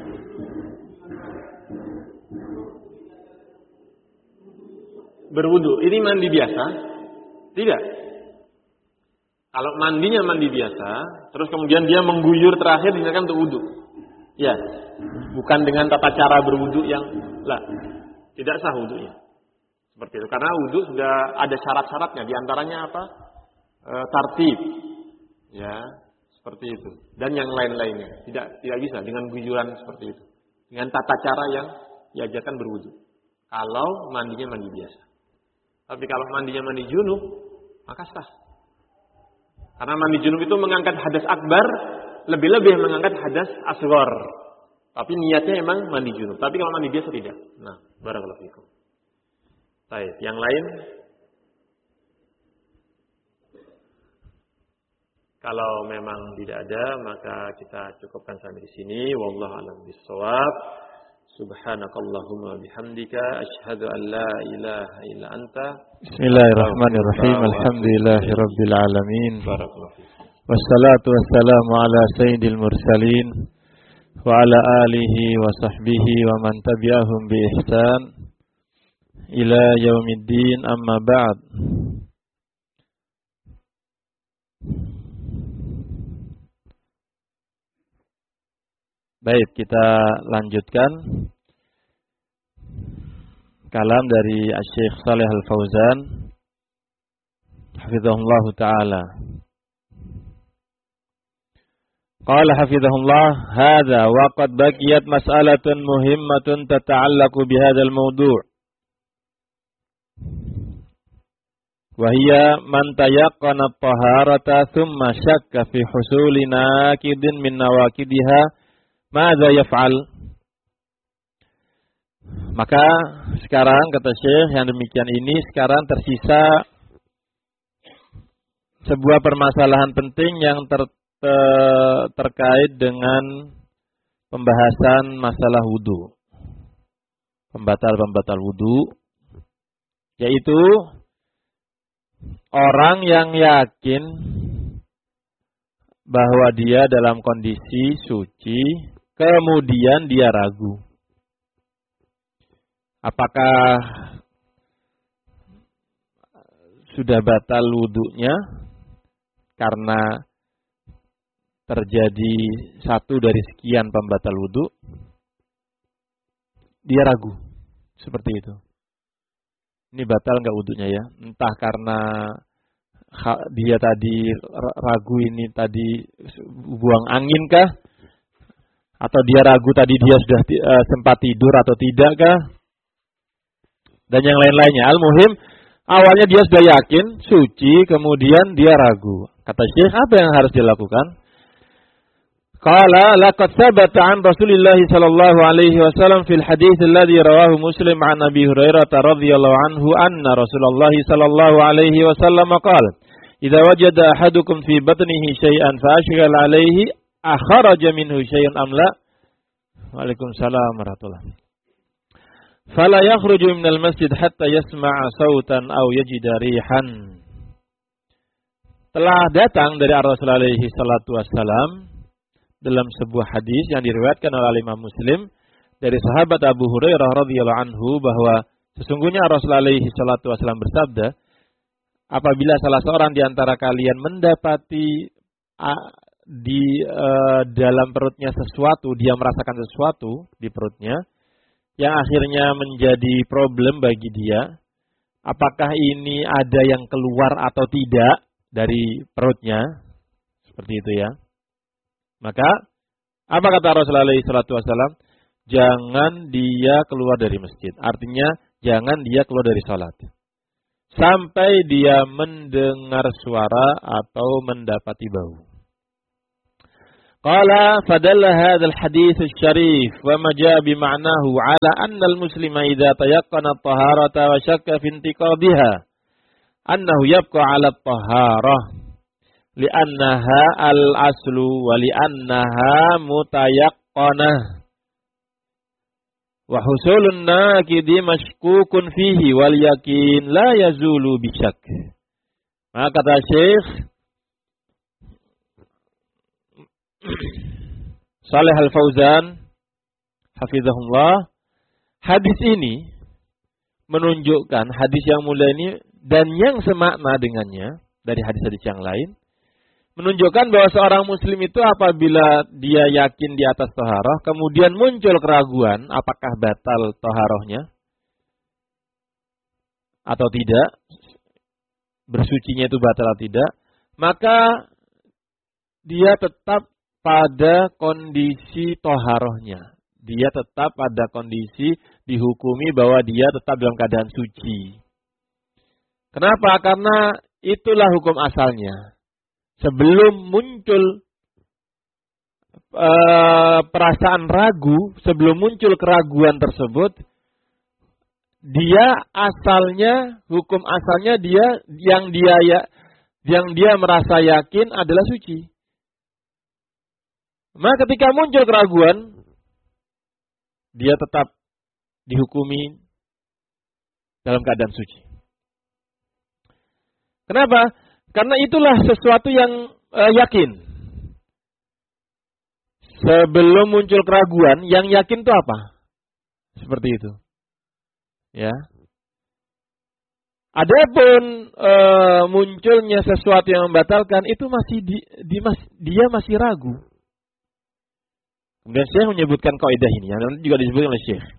[SPEAKER 1] berwudu, ini mandi biasa? Tidak. Kalau mandinya mandi biasa, terus kemudian dia mengguyur terakhir digunakan untuk wudu. Ya, bukan dengan tata cara berwudu yang lah, tidak sah wudunya. Seperti itu. Karena wudu sudah ada syarat-syaratnya, di antaranya apa? E, tartib. Ya, seperti itu. Dan yang lain-lainnya. Tidak tidak bisa dengan guyuran seperti itu. Dengan tata cara yang diajarkan berwudu. Kalau mandinya mandi biasa. Tapi kalau mandinya mandi junub, maka sah. Karena mandi junub itu mengangkat hadas akbar, lebih-lebih mengangkat hadas asghar. Tapi niatnya emang mandi junub. Tapi kalau mandi biasa tidak. Nah, barakallahu fikum. Baik, yang lain? Kalau memang tidak ada, maka kita cukupkan sampai di sini. Wallahu a'lam bishawab. Subhanakallahumma bihamdika asyhadu an la ilaha illa anta.
[SPEAKER 2] Bismillahirrahmanirrahim. Alhamdulillahirabbil alamin.
[SPEAKER 1] Barakallahu fikum.
[SPEAKER 2] Wassalatu wassalamu ala sayyidil mursalin wa ala alihi wa sahbihi wa man tabi'ahum bi ihsan ila yaumiddin, amma ba'd. Baik, kita lanjutkan kalam dari Syekh Shalih Al-Fauzan hafizahullah taala. Qala hafizahullah, hadza wa qad baqiyat mas'alatun muhimmatun tata'allaqu bihadzal mawdu'. Wa hiya man tayaqqana at-taharata thumma syakka fi husuli naqidin min nawaqidiha, madza yaf'al? Maka sekarang kata Syekh yang demikian ini sekarang tersisa sebuah permasalahan penting yang ter terkait dengan pembahasan masalah wudu, pembatal-pembatal wudu, yaitu orang yang yakin bahwa dia dalam kondisi suci, kemudian dia ragu apakah sudah batal wudunya karena terjadi satu dari sekian pembatal wudu, dia ragu seperti itu. Ini batal nggak wudunya ya? Entah karena dia tadi ragu ini tadi buang angin kah? Atau dia ragu tadi dia sudah uh, sempat tidur atau tidak kah? Dan yang lain-lainnya. Al-muhim, awalnya dia sudah yakin, suci, kemudian dia ragu. Kata Syekh, apa yang harus dilakukan? Qala laqad thabata an Rasulillah sallallahu alaihi wasallam fil hadits alladhi rawahu Muslim an Abi Hurairah radhiyallahu anhu anna Rasulullah sallallahu alaihi wasallam qala idza wajada ahadukum fi batnihi shay'an fa ashghal alaihi akhraja minhu shay'un am la. Waalaikumsalam warahmatullahi. Fala yakhruju minal masjid hatta yasma'a sautan aw yajida rihan. Telah datang dari Rasulullah alaihi salatu wassalam dalam sebuah hadis yang diriwayatkan oleh Imam Muslim dari sahabat Abu Hurairah radhiyallahu anhu bahwa sesungguhnya Rasulullah alaihi salatu wasallam bersabda, apabila salah seorang di antara kalian mendapati uh, di uh, dalam perutnya sesuatu, dia merasakan sesuatu di perutnya yang akhirnya menjadi problem bagi dia, apakah ini ada yang keluar atau tidak dari perutnya, seperti itu ya. Maka Apa kata Rasulullah alaihi salatu wasallam? Jangan dia keluar dari masjid. Artinya jangan dia keluar dari salat sampai dia mendengar suara atau mendapati bau. Qala fadalla hadzal hadits asy-syarif wa ma jaa bi ma'nahu 'ala anna al-muslima idza tayaqqana at-taharata wa shakka fi intiqadiha annahu yabqa 'ala at-taharah li'annaha al-aslu wa li'annaha mutayaqqanah wa husulun naqidi mashkukun fihi wal yakin la yazulu bisyak. Maka kata Syekh Shalih Al-Fauzan hafizahullah, hadis ini menunjukkan, hadis yang mulia ini dan yang semakna dengannya dari hadis-hadis yang lain, menunjukkan bahwa seorang muslim itu apabila dia yakin di atas taharah, kemudian muncul keraguan apakah batal taharahnya atau tidak, bersucinya itu batal atau tidak, maka dia tetap pada kondisi taharahnya. Dia tetap pada kondisi dihukumi bahwa dia tetap dalam keadaan suci. Kenapa? Karena itulah hukum asalnya. Sebelum muncul e, perasaan ragu, sebelum muncul keraguan tersebut, dia asalnya, hukum asalnya dia yang dia ya, yang dia merasa yakin adalah suci. Maka ketika muncul keraguan, dia tetap dihukumi dalam keadaan suci. Kenapa? Karena itulah sesuatu yang uh, yakin. Sebelum muncul keraguan, yang yakin itu apa? Seperti itu. Ya. Adapun uh, munculnya sesuatu yang membatalkan, itu masih di, di mas, dia masih ragu. Kemudian Syekh menyebutkan kaidah ini yang nanti juga disebutkan oleh Syekh.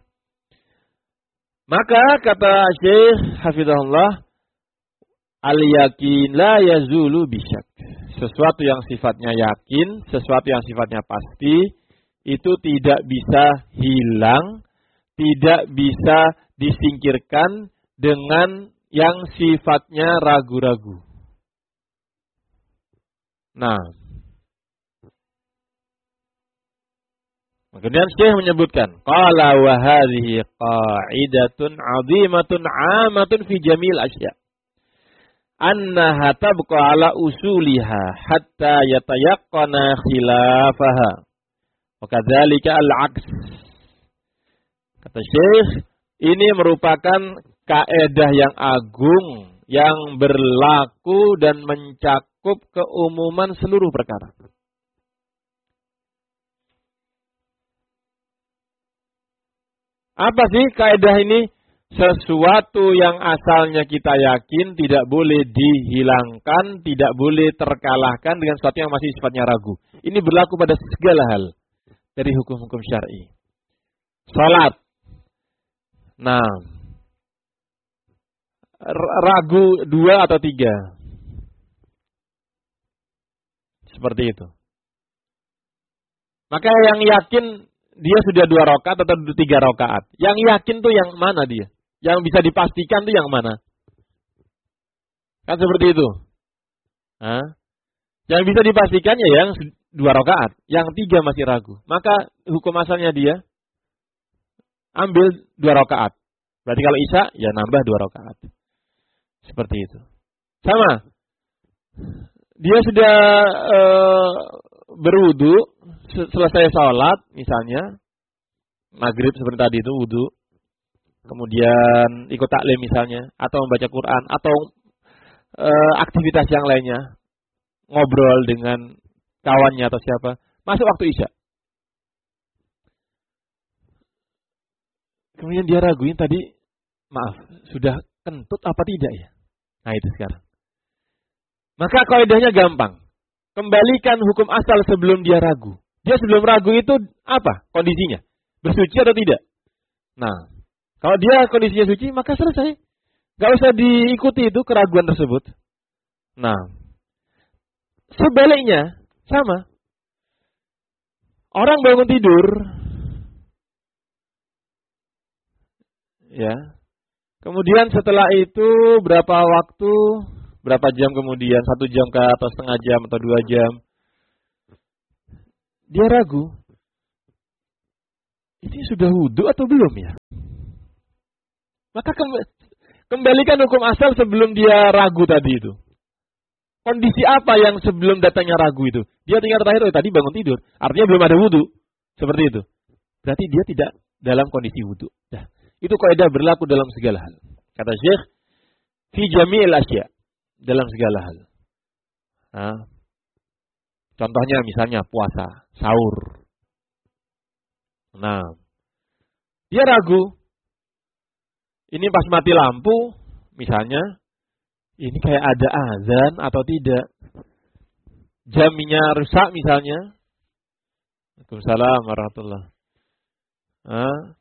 [SPEAKER 2] Maka kata Syekh hafizahullah, al-yakin la yazulu bisyak. Sesuatu yang sifatnya yakin, sesuatu yang sifatnya pasti, itu tidak bisa hilang, tidak bisa disingkirkan dengan yang sifatnya ragu-ragu. Nah, kemudian Syekh menyebutkan, qala wa hadhihi qa'idatun 'azimatun 'amatun fi jamil asya'. Annaha tabqa 'ala usuliha hatta yatayaqqana khilafaha. Wa kadzalika al-'aks. Kata Syekh, ini merupakan kaedah yang agung yang berlaku dan mencakup keumuman seluruh perkara. Apa sih kaidah ini? Sesuatu yang asalnya kita yakin tidak boleh dihilangkan, tidak boleh terkalahkan dengan sesuatu yang masih sifatnya ragu. Ini berlaku pada segala hal dari hukum-hukum syar'i. Salat. Nah, ragu dua atau tiga. Seperti itu. Maka yang yakin dia sudah dua rakaat atau tiga rakaat. Yang yakin tuh yang mana dia? Yang bisa dipastikan tuh yang mana? Kan seperti itu. Hah? Yang bisa dipastikan ya yang dua rakaat. Yang tiga masih ragu. Maka hukum asalnya dia ambil dua rakaat. Berarti kalau isya ya nambah dua rakaat. Seperti itu. Sama. Dia sudah uh, berwudu, selesai sholat misalnya, maghrib seperti tadi itu wudu, kemudian ikut taklim misalnya, atau membaca Quran, atau e, aktivitas yang lainnya, ngobrol dengan kawannya atau siapa, masuk waktu isya. Kemudian dia raguin tadi, maaf, sudah kentut apa tidak ya? Nah itu sekarang. Maka kaidahnya gampang. Kembalikan hukum asal sebelum dia ragu. Dia sebelum ragu itu apa kondisinya? Bersuci atau tidak? Nah, kalau dia kondisinya suci, maka selesai. Gak usah diikuti itu keraguan tersebut. Nah, sebaliknya, sama. Orang bangun tidur, ya. Kemudian setelah itu berapa waktu, berapa jam kemudian, satu jam ke atau setengah jam atau dua jam, dia ragu. Ini sudah wudu atau belum ya? Maka kembalikan hukum asal sebelum dia ragu tadi itu. Kondisi apa yang sebelum datangnya ragu itu? Dia tinggal terakhir, oh, tadi bangun tidur. Artinya belum ada wudu. Seperti itu. Berarti dia tidak dalam kondisi wudu. Nah, itu kaidah berlaku dalam segala hal. Kata Syekh, fi jami'il asya. Dalam segala hal. Nah, contohnya misalnya puasa, sahur. Nah, dia ragu. Ini pas mati lampu, misalnya, ini kayak ada azan atau tidak. Jamnya rusak misalnya. Waalaikumsalam warahmatullahi wabarakatuh.